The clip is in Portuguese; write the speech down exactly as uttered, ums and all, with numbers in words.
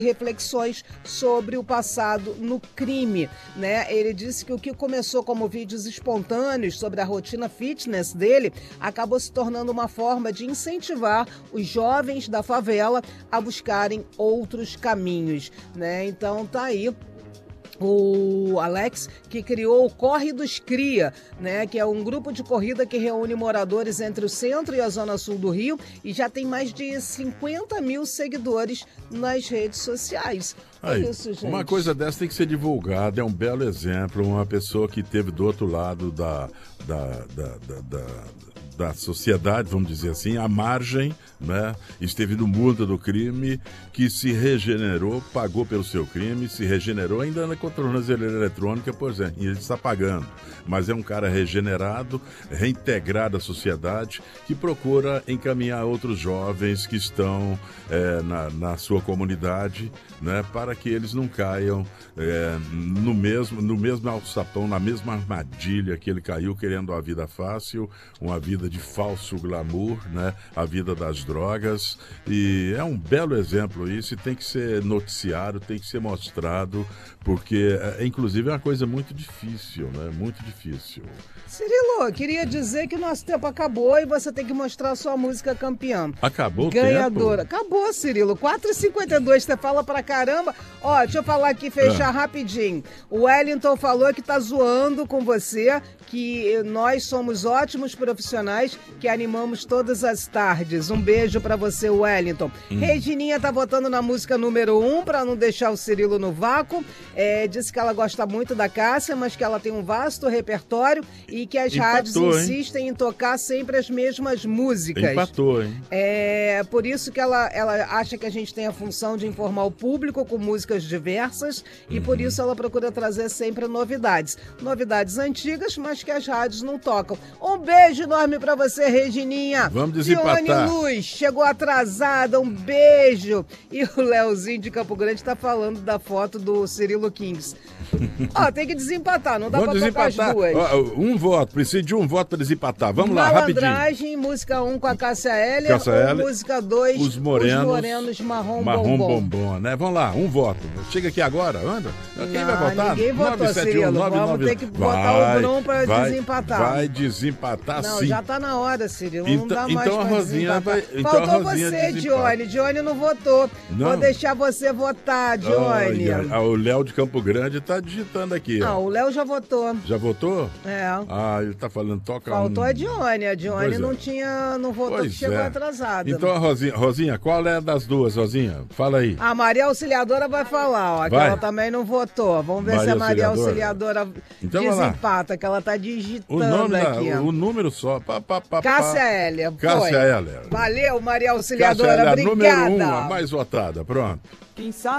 reflexões sobre o passado no crime, né? Ele disse que o que começou como vídeos espontâneos sobre a rotina fitness dele acabou se tornando uma forma de incentivar os jovens da favela a buscarem outros caminhos, né? Então tá aí o Alex, que criou o Corre dos Cria, né, que é um grupo de corrida que reúne moradores entre o centro e a zona sul do Rio e já tem mais de cinquenta mil seguidores nas redes sociais. É Aí, isso, gente. Uma coisa dessa tem que ser divulgada, é um belo exemplo, uma pessoa que teve do outro lado da, da, da, da, da, da sociedade, vamos dizer assim, à margem, né? Esteve no mundo do crime, que se regenerou, pagou pelo seu crime, se regenerou, ainda anda com a tornozeleira eletrônica, por exemplo, e ele está pagando. Mas é um cara regenerado, reintegrado à sociedade, que procura encaminhar outros jovens que estão é, na, na sua comunidade, né, para que eles não caiam é, no mesmo, no mesmo alçapão, na mesma armadilha que ele caiu, querendo uma vida fácil, uma vida de falso glamour, né, a vida das drogas. E é um belo exemplo isso, e tem que ser noticiado, tem que ser mostrado, porque é, inclusive é uma coisa muito difícil, né, muito difícil. Cirilo, queria dizer que o nosso tempo acabou e você tem que mostrar a sua música campeã. Acabou o Ganhadora. tempo? Acabou, Cirilo. quatro e cinquenta e dois, você fala pra caramba. Ó, deixa eu falar aqui, fechar ah. rapidinho. O Wellington falou que tá zoando com você, que nós somos ótimos profissionais que animamos todas as tardes. Um beijo pra você, Wellington. Hum. Regininha tá votando na música número um pra não deixar o Cirilo no vácuo. É, disse que ela gosta muito da Cássia, mas que ela tem um vasto repertório e que as Empatou, rádios insistem hein? em tocar sempre as mesmas músicas. Empatou, hein? É por isso que ela, ela acha que a gente tem a função de informar o público com músicas diversas e uhum. por isso ela procura trazer sempre novidades. Novidades antigas, mas que as rádios não tocam. Um beijo enorme pra você, Regininha. Vamos desempatar. Dione Luz, chegou atrasada, um beijo. E o Leozinho de Campo Grande tá falando da foto do Cirilo Kings. Ó, tem que desempatar, não dá Vamos pra tocar as duas. Ó, um voto, precisa de um voto pra desempatar. Vamos lá, rapidinho. Malandragem, música um com a Cássia Eller, Cássia ou Eller, música dois, os morenos, os morenos marrom, marrom bombom. bombom, né? Vamos lá, um voto. Chega aqui agora, anda. Quem não, vai votar? Ninguém votou, Cirilo. Vamos ter que botar vai, o Bruno pra vai, desempatar. Vai desempatar não, sim. já tá na hora, Cirilo. Então, não dá mais então pra a Rosinha vai, então Faltou a Rosinha você, Dione. Dione não votou. Não. Vou deixar você votar, Dione. Oh, o Léo de Campo Grande tá digitando aqui. Não, ó. O Léo já votou. Já votou? É. Ah, ele tá falando, toca Faltou um... a Dione. A Dione pois não é. tinha, não votou, pois que chegou é. atrasada. Então a Rosinha, Rosinha, qual é das duas, Rosinha? Fala aí. A Maria Auxiliadora vai falar, ó, que vai. ela também não votou. Vamos ver Maria se a Maria Auxiliadora, Auxiliadora então, desempata, que ela tá digitando o nome aqui. Da, o número só. Pá, pá, pá, Cássia Eller. Cássia Eller. Valeu, Maria Auxiliadora. Cássia Eller, obrigada. número um, a mais votada. Pronto. Quem sabe